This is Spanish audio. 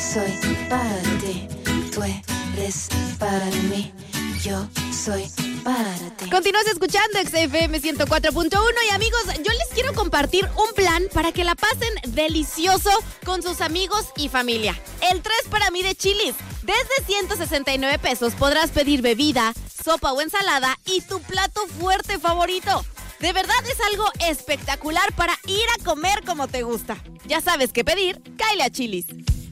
soy para ti, tú eres para mí, yo soy para ti. Continúas escuchando XFM 104.1 y amigos, yo les quiero compartir un plan para que la pasen delicioso con sus amigos y familia. El 3 para mí de Chili's. Desde 169 pesos podrás pedir bebida, sopa o ensalada y tu plato fuerte favorito. De verdad es algo espectacular para ir a comer como te gusta. Ya sabes qué pedir, cáele a Chili's.